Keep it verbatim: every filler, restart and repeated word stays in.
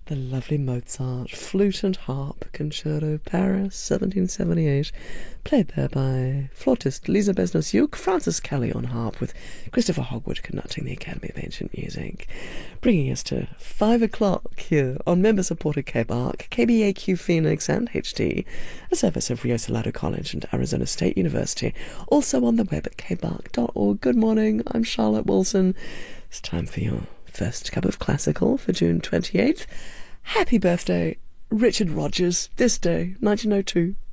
The lovely Mozart, flute and harp, Concerto, Paris, seventeen seventy-eight, played there by flautist Lisa Besnos-Yuke, Francis Kelly on harp, with Christopher Hogwood conducting the Academy of Ancient Music. Bringing us to five o'clock here on member-supported K B A R C, K B A Q Phoenix and H D, a service of Rio Salado College and Arizona State University, also on the web at k b a r c dot org. Good morning, I'm Charlotte Wilson. It's time for your first cup of classical for June twenty-eighth. Happy birthday, Richard Rogers, this day, nineteen oh two.